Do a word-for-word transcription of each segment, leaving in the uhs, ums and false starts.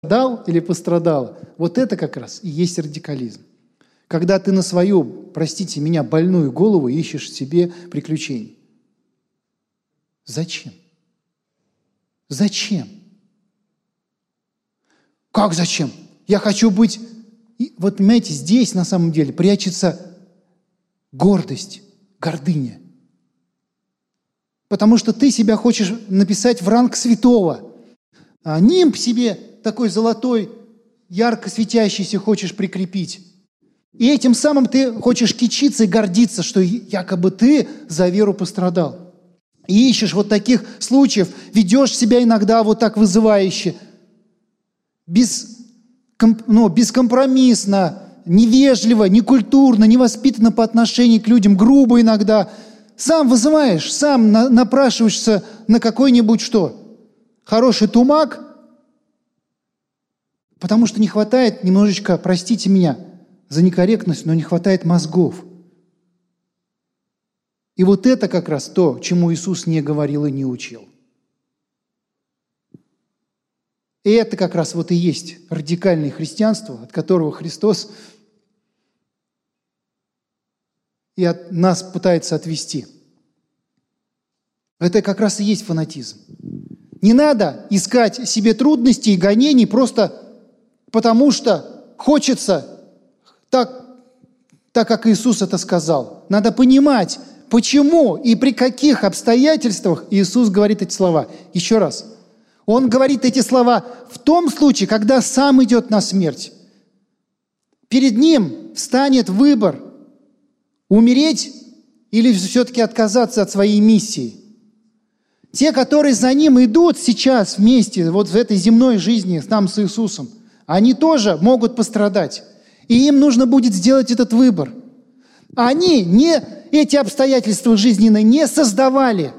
пострадал или пострадала. Вот это как раз и есть радикализм. Когда ты на свою, простите меня, больную голову ищешь себе приключений. Зачем? Зачем? Как зачем? Я хочу быть... И вот понимаете, здесь на самом деле прячется гордость, гордыня. Потому что ты себя хочешь написать в ранг святого. А нимб себе такой золотой, ярко светящийся хочешь прикрепить. И этим самым ты хочешь кичиться и гордиться, что якобы ты за веру пострадал. И ищешь вот таких случаев, ведешь себя иногда вот так вызывающе, без, ну, бескомпромиссно, невежливо, некультурно, невоспитанно по отношению к людям, грубо иногда. Сам вызываешь, сам на, напрашиваешься на какой-нибудь что? Хороший тумак, потому что не хватает немножечко, простите меня за некорректность, но не хватает мозгов. И вот это как раз то, чему Иисус не говорил и не учил. И это как раз вот и есть радикальное христианство, от которого Христос и от нас пытается отвести. Это как раз и есть фанатизм. Не надо искать себе трудностей и гонений просто потому, что хочется так, так, как Иисус это сказал. Надо понимать, почему и при каких обстоятельствах Иисус говорит эти слова. Еще раз. Он говорит эти слова в том случае, когда сам идет на смерть. Перед ним встанет выбор – умереть или все-таки отказаться от своей миссии. Те, которые за ним идут сейчас вместе, вот в этой земной жизни, с нам, с Иисусом, они тоже могут пострадать. И им нужно будет сделать этот выбор. Они не эти обстоятельства жизненные не создавали.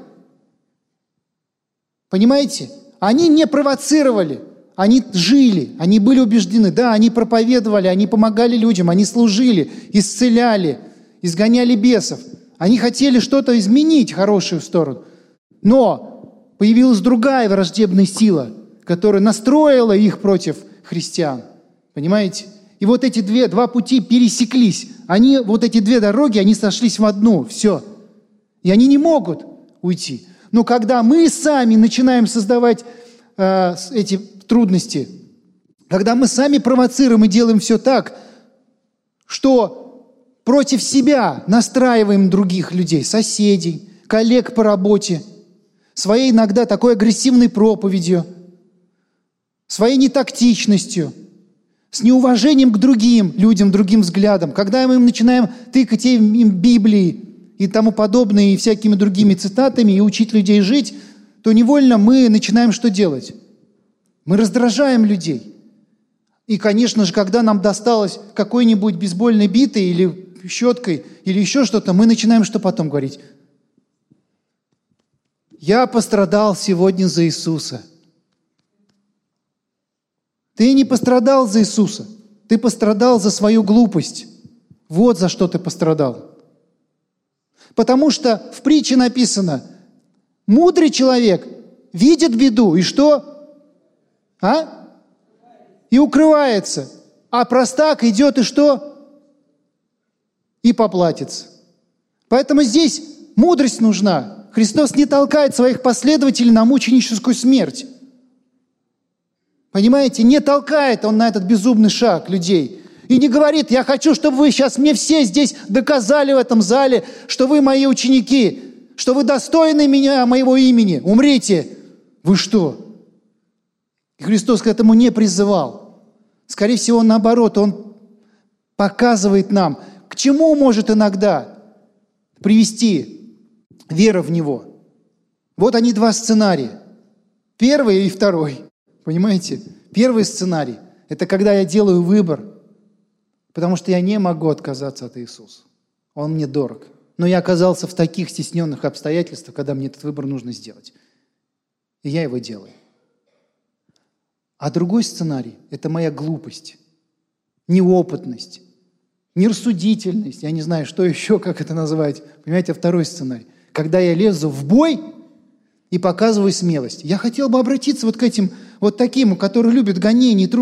Понимаете? Они не провоцировали. Они жили, они были убеждены. Да, они проповедовали, они помогали людям, они служили, исцеляли, изгоняли бесов. Они хотели что-то изменить в хорошую сторону. Но появилась другая враждебная сила, которая настроила их против христиан. Понимаете? И вот эти две, два пути пересеклись. Они, вот эти две дороги, они сошлись в одну. Все. И они не могут уйти. Но когда мы сами начинаем создавать э, эти трудности, когда мы сами провоцируем и делаем все так, что против себя настраиваем других людей, соседей, коллег по работе, своей иногда такой агрессивной проповедью, своей нетактичностью, с неуважением к другим людям, другим взглядам, когда мы им начинаем тыкать им Библией и тому подобное, и всякими другими цитатами, и учить людей жить, то невольно мы начинаем что делать? Мы раздражаем людей. И, конечно же, когда нам досталось какой-нибудь бейсбольной битой или щеткой, или еще что-то, мы начинаем что потом говорить? Я пострадал сегодня за Иисуса. Ты не пострадал за Иисуса, ты пострадал за свою глупость. Вот за что ты пострадал. Потому что в притче написано, мудрый человек видит беду, и что? А? И укрывается. А простак идет и что? И поплатится. Поэтому здесь мудрость нужна. Христос не толкает своих последователей на мученическую смерть. Понимаете, не толкает Он на этот безумный шаг людей. И не говорит, я хочу, чтобы вы сейчас мне все здесь доказали в этом зале, что вы мои ученики, что вы достойны меня, моего имени. Умрите. Вы что? И Христос к этому не призывал. Скорее всего, наоборот, Он показывает нам, к чему может иногда привести вера в Него. Вот они два сценария. Первый и второй. Понимаете? Первый сценарий – это когда я делаю выбор, потому что я не могу отказаться от Иисуса. Он мне дорог. Но я оказался в таких стесненных обстоятельствах, когда мне этот выбор нужно сделать. И я его делаю. А другой сценарий – это моя глупость, неопытность, нерассудительность. Я не знаю, что еще, как это называть. Понимаете, второй сценарий. Когда я лезу в бой и показываю смелость. Я хотел бы обратиться вот к этим вот таким, который любит гонений,